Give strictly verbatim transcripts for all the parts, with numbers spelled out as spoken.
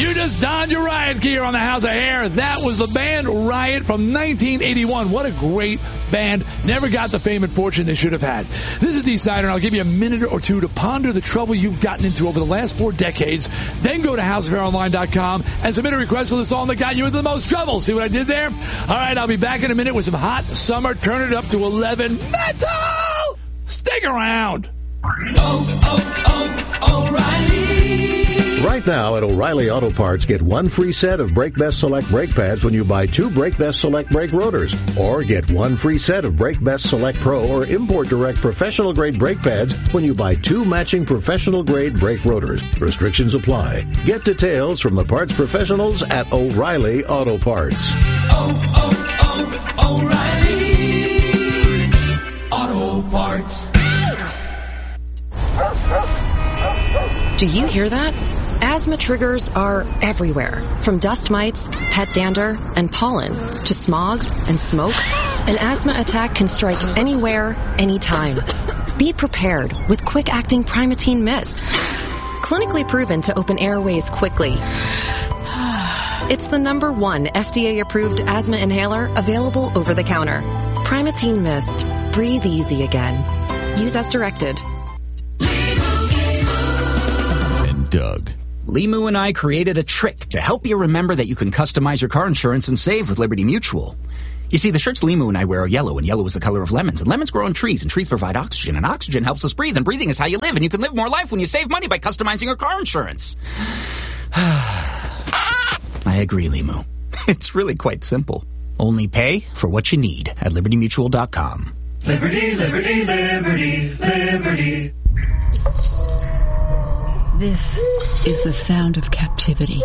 You just donned your riot gear on the House of Hair. That was the band Riot from nineteen eighty-one. What a great band. Never got the fame and fortune they should have had. This is D-Sider, and I'll give you a minute or two to ponder the trouble you've gotten into over the last four decades. Then go to house of hair online dot com and submit a request for the song that got you into the most trouble. See what I did there? All right, I'll be back in a minute with some hot summer. Turn it up to eleven. Metal! Stick around. Oh, oh, oh, O'Reilly. Right now at O'Reilly Auto Parts, get one free set of Brake Best Select brake pads when you buy two Brake Best Select brake rotors. Or get one free set of Brake Best Select Pro or Import Direct professional grade brake pads when you buy two matching professional grade brake rotors. Restrictions apply. Get details from the parts professionals at O'Reilly Auto Parts. Oh, oh, oh, O'Reilly Auto Parts. Do you hear that? Asthma triggers are everywhere, from dust mites, pet dander, and pollen, to smog and smoke. An asthma attack can strike anywhere, anytime. Be prepared with quick-acting Primatene Mist. Clinically proven to open airways quickly. It's the number one F D A-approved asthma inhaler available over the counter. Primatene Mist. Breathe easy again. Use as directed. Doug. Limu and I created a trick to help you remember that you can customize your car insurance and save with Liberty Mutual. You see, the shirts Limu and I wear are yellow, and yellow is the color of lemons, and lemons grow on trees, and trees provide oxygen, and oxygen helps us breathe, and breathing is how you live, and you can live more life when you save money by customizing your car insurance. I agree, Limu. It's really quite simple. Only pay for what you need at liberty mutual dot com. Liberty, liberty, liberty, liberty. This is the sound of captivity.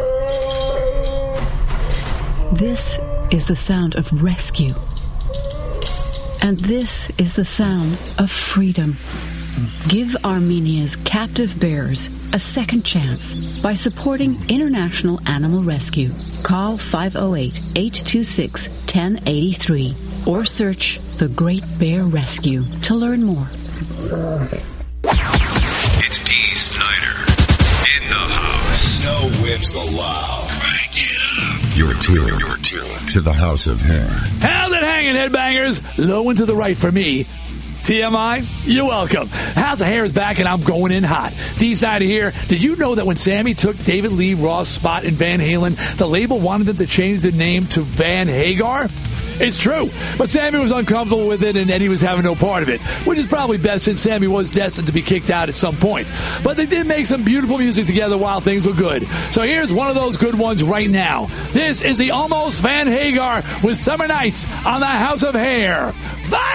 This is the sound of rescue. And this is the sound of freedom. Give Armenia's captive bears a second chance by supporting International Animal Rescue. Call five oh eight, eight two six, one oh eight three or search The Great Bear Rescue to learn more. It's D. Snyder in the house. No whips allowed. Crank it up. You're tuned. You're tuned to the House of Hair. How's it hanging, headbangers? Low and to the right for me. T M I, you're welcome. House of Hair is back, and I'm going in hot. D-Side here. Did you know that when Sammy took David Lee Roth's spot in Van Halen, the label wanted them to change the name to Van Hagar? It's true, but Sammy was uncomfortable with it, and Eddie was having no part of it, which is probably best since Sammy was destined to be kicked out at some point. But they did make some beautiful music together while things were good. So here's one of those good ones right now. This is the Almost Van Hagar with Summer Nights on the House of Hair. Fire!